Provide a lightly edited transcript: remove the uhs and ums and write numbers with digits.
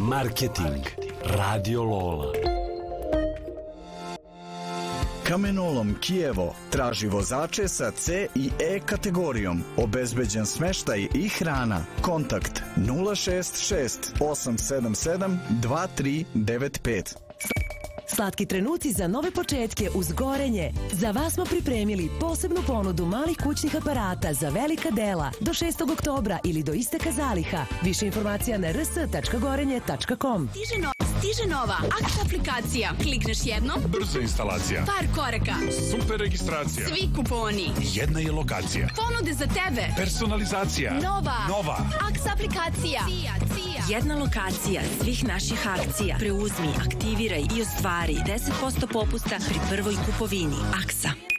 Marketing Radio Lola. Kamenolom Kijevo traži vozače sa C i E kategorijom. Obezbeđen smeštaj i hrana. Kontakt 066 877 2395. Slatki trenuci za nove početke uz Gorenje. Za vas smo pripremili posebnu ponudu malih kućnih aparata za velika dela do 6. oktobra ili do isteka zaliha. Više informacija na rs.gorenje.com. Stiže nova Aks aplikacija. Klikneš jednom, brza instalacija, par koraka, super registracija, svi kuponi, jedna je lokacija, ponude za tebe, personalizacija, nova Aks aplikacija. Jedna lokacija svih naših akcija. Preuzmi, aktiviraj i ostvari 10% popusta pri prvoj kupovini. Aksa.